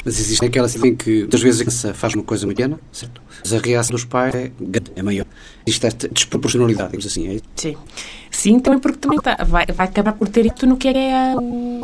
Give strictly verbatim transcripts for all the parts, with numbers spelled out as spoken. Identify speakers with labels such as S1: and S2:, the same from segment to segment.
S1: Mas existe aquela situação em que muitas vezes a criança faz uma coisa muito pequena, certo? Mas a reação dos pais é, é maior. Existe esta desproporcionalidade, digamos assim, é isso?
S2: Sim. Sim, também porque também tá, vai, vai acabar por ter isso no que é a,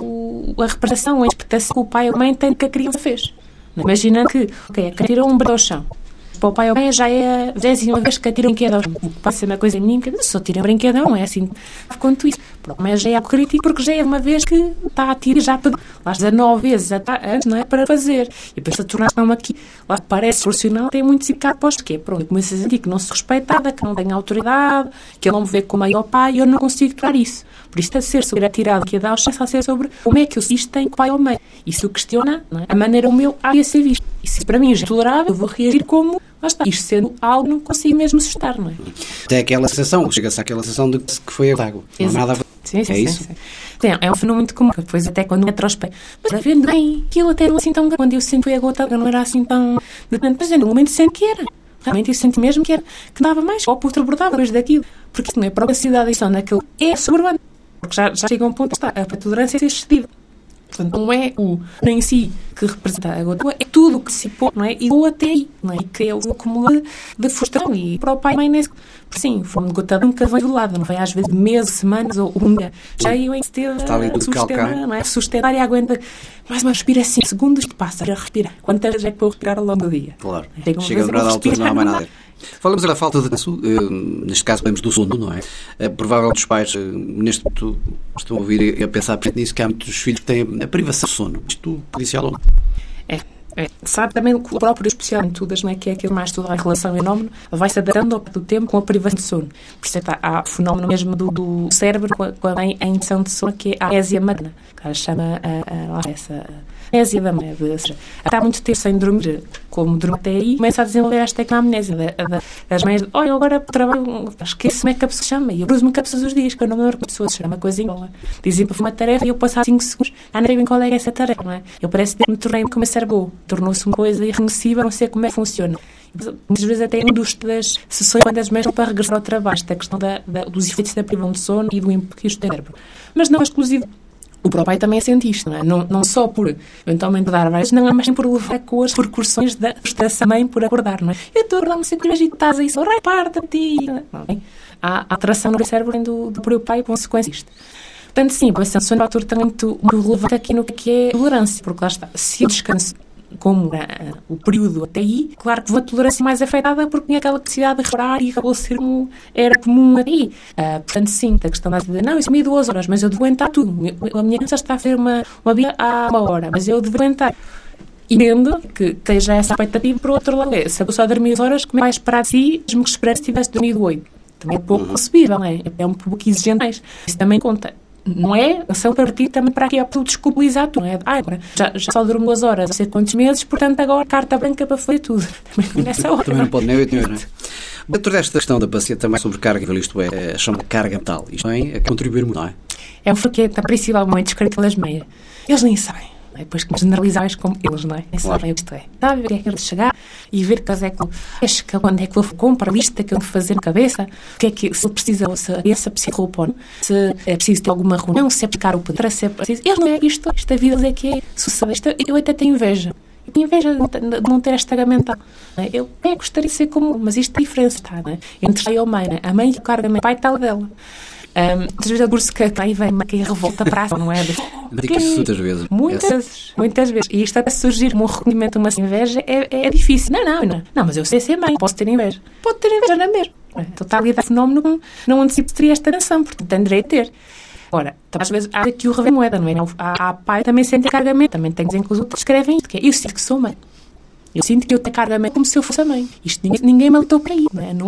S2: o, a reparação, a interpretação que o pai ou a mãe tem que a criança fez. Imagina que, ok, a criança tirou um brinquedo ao chão. Para o pai ou a mãe já é a vigésima vez que atira um brinquedo ao chão. Passa uma coisa minha, só tira um brinquedo, não é assim quanto isso. Mas já é crítico porque já é uma vez que está a tirar já para lá dezanove vezes antes, não é? Para fazer. E depois a tornar-se aqui, lá parece profissional, tem muito significado para os que é. Pronto, começa a sentir que não se respeitada, que não tem autoridade, que ele não me vê como mãe ou pai, e eu não consigo tocar isso. Por isso, a ser sobre a tirada que a dá, a ser sobre como é que eu isto tem com o pai ou mãe. Isso questiona, não é? A maneira o meu há de ser visto. E se para mim já é tolerável, eu vou reagir como, lá está, isto sendo algo que não consigo mesmo sustentar, não é?
S1: Tem aquela sensação, chega-se àquela sensação de que foi a água. Não há nada a ver.
S2: Sim, sim,
S1: é
S2: sim,
S1: isso?
S2: Sim, sim. É um fenômeno muito comum, depois até quando é retrospecto. Mas a vendo bem, aquilo até não assim tão grande. Quando eu sinto que a gota não era assim tão... Mas no momento sento que era. Realmente eu senti mesmo que era, que dava mais, ou por transbordava depois daquilo. Porque não é a própria cidade só naquele é suburbano. Porque já, já chega a um ponto que está, a tolerância é excedida. Portanto, não é o em si que representa a gota, é tudo o que se pôs, não é? E ou até aí, não é? E que é o acúmulo de frustração. E para o pai e mãe, nesse... sim, foi uma gota nunca vem do lado, não vem às vezes meses, semanas ou um dia. Já eu em setembro,
S1: está ali tudo calcar,
S2: não é? Sustentar e aguenta mais uma respiração, segundos que passa, já respira. Quantas vezes é que vou respirar ao longo do dia?
S1: Claro. Chega a verdade altura, não há mais nada. Falamos da falta de descanso, neste caso falamos do sono, não é? É provável que os pais, neste momento, estão a ouvir e a pensar nisso, que há muitos filhos que têm a privação de sono. Isto policial ou não?
S2: É. É. Sabe também o próprio especial em tudo, não é? Que é aquilo mais tudo em relação ao fenómeno, vai-se adaptando ao longo do tempo com a privação de sono. Por isso é, há o fenómeno mesmo do, do cérebro com a, com a indução de sono, que é a amnésia materna, que ela chama a, a, a, essa amnésia da mãe. Está muito tempo sem dormir, como dorme até aí, começa a desenvolver esta amnésia das mães. Olha, agora trabalho, esqueço como é que a pessoa chama, e eu cruzo-me com a pessoa todos os dias, que eu não me lembro como a pessoa se chama, uma coisa igual. Dizem para uma tarefa e eu passar cinco segundos, ah, não sei bem qual é essa tarefa, não é? Eu parece que me tornei como esse cérebro. Tornou-se uma coisa irreconhecível, não sei como é que funciona. Muitas vezes até um dos das sessões quando as mães para regressar ao trabalho, esta questão da, da, dos efeitos da privação de sono e do impacto que isto tem no cérebro. Mas não é exclusivo. O próprio pai também sente isto, não é? Não, não só por eventualmente dar várias, não é mais por levar com as repercussões da frustração mãe por acordar, não é? Eu estou a acordar-me sempre e estás aí, só reparta ti. Não é? Há a atração no cérebro do, do próprio pai e consequência disto. Portanto, sim, a privação de sono é um fator também muito, muito relevante aqui no que é tolerância, porque lá está, se eu descanso como uh, o período até aí, claro que vou a tolerância mais afetada porque tinha aquela capacidade de reparar e acabou a ser como era comum até aí. Uh, portanto, sim, a questão da vida, não, isso me duas horas, mas eu devo aguentar tudo. A minha criança está a fazer uma, uma vida há uma hora, mas eu devo aguentar. E vendo que esteja essa expectativa, por outro lado, é, se a pessoa dormir duas horas, como é que vai esperar de si, mesmo que esperasse se tivesse dormido oito? Também é pouco concebível, não é? É um pouco exigente mais. Isso também conta. Não é? São partido também para aqui é para desculpabilizar tudo, não é? Ah, agora já, já só durmo duas horas, não sei quantos meses, portanto agora carta branca para fazer tudo. Também nessa hora.
S1: Também não pode nem oito nem oito, não é? Dentro desta questão da paciente também sobre carga, isto é, a chamada carga mental. Isto também é contribuir muito, não é?
S2: É um que está principalmente descrito pelas meias. Eles nem sabem. Depois que generalizais como eles, não é? Nem
S1: claro.
S2: Sabem o que isto é. Sabe, ver é que eles chegar e ver que é que acho que quando é que eu compro a lista que eu vou fazer na cabeça, o que é que se ele precisa, se a criança precisa de roupa ou não, se é preciso ter alguma reunião, se é pegar o poder, se é preciso. Eles não é isto, esta vida é que é sucessão. Eu até tenho inveja. Eu tenho inveja de não ter esta carga mental. É? Eu é, gostaria de ser como, mas isto é diferença, está, não é? Entre pai e a mãe, né? A mãe que carga mental, pai tal dela. Um, às vezes a bursa que aí vem uma que revolta para a não é?
S1: Diga-se muitas vezes.
S2: Muitas vezes. Muitas vezes. E isto até surgir um reconhecimento, uma inveja, é, é difícil. Não, não, não. Não, mas eu sei ser mãe, posso ter inveja. Pode ter inveja, não é mesmo? A totalidade do fenómeno não antecipo teria esta nação, portanto tem direito a ter. Ora, às vezes há aqui o revés moeda, não é? Há, há pai também sente cargamento, também tem que dizer que os outros escrevem isto, que é, eu sinto que sou mãe. Eu sinto que eu tenho cargamento como se eu fosse a mãe. Isto ninguém, ninguém me alertou para aí, não é? Não